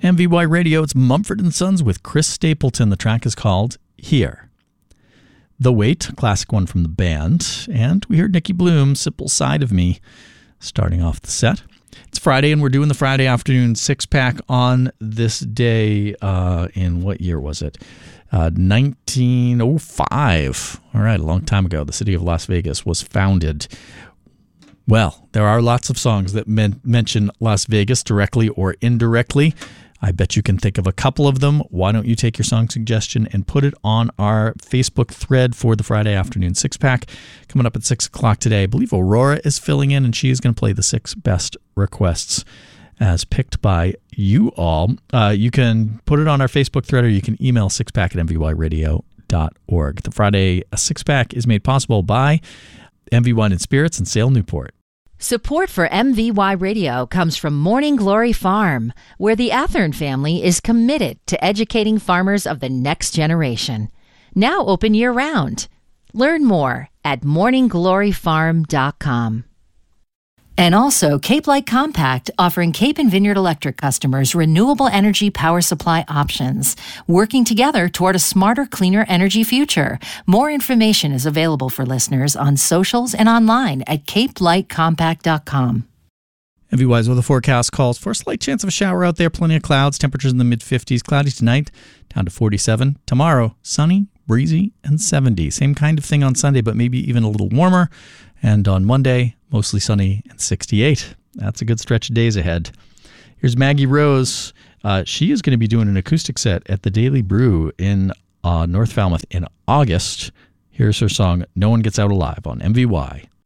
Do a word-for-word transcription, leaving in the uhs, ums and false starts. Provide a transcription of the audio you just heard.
M V Y Radio, it's Mumford and Sons with Chris Stapleton. The track is called Here. The Wait, a classic one from the band. And we heard Nicky Bloom, Simple Side of Me, starting off the set. It's Friday, and we're doing the Friday afternoon six-pack on this day. Uh, in what year was it? Uh, nineteen oh five. All right, a long time ago. The city of Las Vegas was founded. Well, there are lots of songs that men- mention Las Vegas directly or indirectly. I bet you can think of a couple of them. Why don't you take your song suggestion and put it on our Facebook thread for the Friday afternoon six-pack coming up at six o'clock today. I believe Aurora is filling in, and she is going to play the six best requests as picked by you all. Uh, you can put it on our Facebook thread, or you can email sixpack at m v y radio dot org. The Friday six-pack is made possible by M V Wine and Spirits and Sale Newport. Support for M V Y Radio comes from Morning Glory Farm, where the Athern family is committed to educating farmers of the next generation. Now open year-round. Learn more at morning glory farm dot com. And also Cape Light Compact, offering Cape and Vineyard Electric customers renewable energy power supply options, working together toward a smarter, cleaner energy future. More information is available for listeners on socials and online at cape light compact dot com. M V Y's weather forecast calls for a slight chance of a shower out there, plenty of clouds, temperatures in the mid-fifties, cloudy tonight, down to forty-seven. Tomorrow, sunny, breezy, and seventy. Same kind of thing on Sunday, but maybe even a little warmer. And on Monday, mostly sunny and sixty-eight. That's a good stretch of days ahead. Here's Maggie Rose. Uh, she is going to be doing an acoustic set at the Daily Brew in uh, North Falmouth in August. Here's her song, No One Gets Out Alive on M V Y.